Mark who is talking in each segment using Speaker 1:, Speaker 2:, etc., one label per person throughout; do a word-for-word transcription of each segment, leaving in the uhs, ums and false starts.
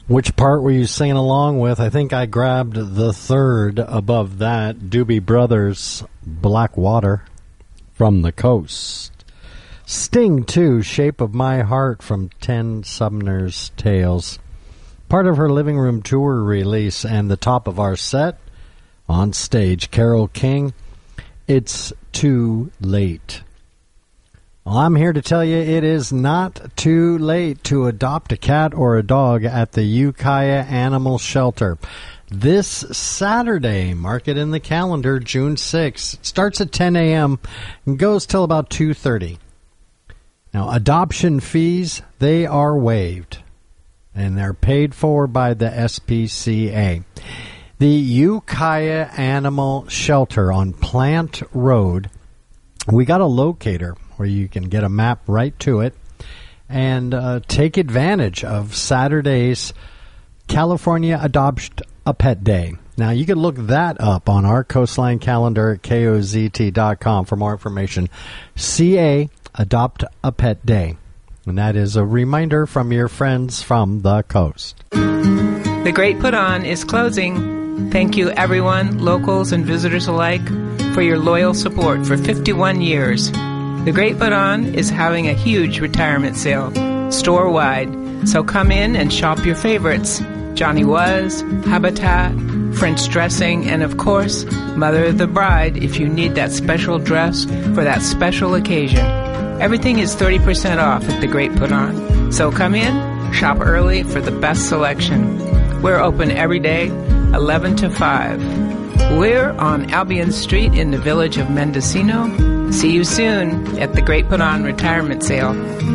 Speaker 1: Which part were you singing along with? I think I grabbed the third above that, Doobie Brothers, Black Water, From the Coast. Sting two, Shape of My Heart from Ten Sumner's Tales. Part of her Living Room Tour release, and the top of our set, on stage, Carole King, It's Too Late. Well, I'm here to tell you it is not too late to adopt a cat or a dog at the Ukiah Animal Shelter. This Saturday, mark it in the calendar, June sixth. It starts at ten a.m. and goes till about two thirty. Now, adoption fees, they are waived, and they're paid for by the S P C A. The Ukiah Animal Shelter on Plant Road, we got a locator where you can get a map right to it and uh, take advantage of Saturday's California Adopt a Pet Day. Now, you can look that up on our Coastline calendar at K O Z T dot com for more information. C A, Adopt a Pet Day. And that is a reminder from your friends from the coast.
Speaker 2: The Great Put On is closing. Thank you, everyone, locals and visitors alike, for your loyal support for fifty-one years. The Great Put On is having a huge retirement sale, store-wide. So come in and shop your favorites. Johnny Was, Habitat, French dressing, and of course, Mother of the Bride if you need that special dress for that special occasion. Everything is thirty percent off at The Great Put On. So come in, shop early for the best selection. We're open every day, eleven to five. We're on Albion Street in the village of Mendocino. See you soon at the Great Put On Retirement Sale.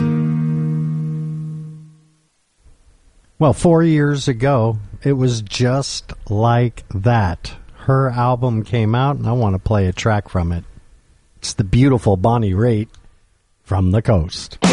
Speaker 1: Well, four years ago, it was just like that. Her album came out, and I want to play a track from it. It's the beautiful Bonnie Raitt, From the Coast.